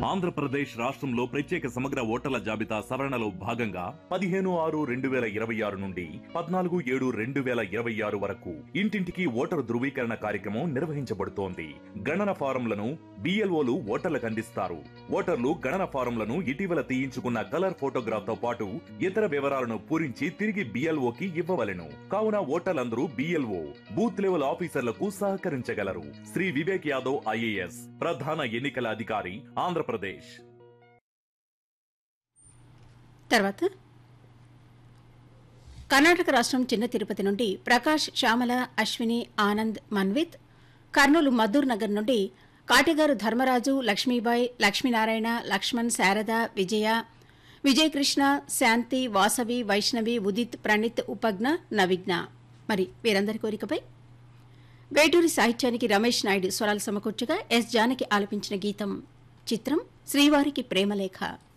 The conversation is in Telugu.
ఆంధ్రప్రదేశ్ రాష్ట్రంలో ప్రత్యేక సమగ్ర ఓటర్ల జాబితా సవరణలో భాగంగా 15/6/2026 నుండి 14/7/2026 వరకు ఇంటింటికి ఓటరు ధృవీకరణ కార్యక్రమం నిర్వహించబడుతోంది. గణన ఫారంలను బిఎల్ఓలు ఓటర్లకు అందిస్తారు. ఓటర్లు గణన ఫారంలను ఇటీవల తీయించుకున్న కలర్ ఫోటోగ్రాఫ్ తో పాటు ఇతర వివరాలను పూరించి తిరిగి బిఎల్ఓకి ఇవ్వవలెను. కావున ఓటర్లందరూ బిఎల్ఓ బూత్ లెవెల్ ఆఫీసర్లకు సహకరించగలరు. శ్రీ వివేక్ యాదవ్ ఐఏఎస్ ప్రధాన ఎన్నికల అధికారి ఆంధ్రప్రదేశ్. తర్వాత కర్ణాటక రాష్ట్రం చిన్న తిరుపతి నుండి ప్రకాష్, శ్యామల, అశ్విని, ఆనంద్, మన్విత్, కర్నూలు మద్దూర్ నగర్ నుండి కాటిగారు ధర్మరాజు, లక్ష్మీబాయి, లక్ష్మీనారాయణ, లక్ష్మణ్, శారద, విజయ, విజయకృష్ణ, శాంతి, వాసవి, వైష్ణవి, ఉదిత్, ప్రణీత్, ఉపజ్ఞ, నవిజ్ఞ. మరి వీరందరి కోరికపై వేటూరి సాహిత్యానికి రమేష్ నాయుడు స్వరాలు సమకూర్చగా ఎస్ జానకి ఆలపించిన గీతం. చిత్రం శ్రీవారికి ప్రేమలేఖ.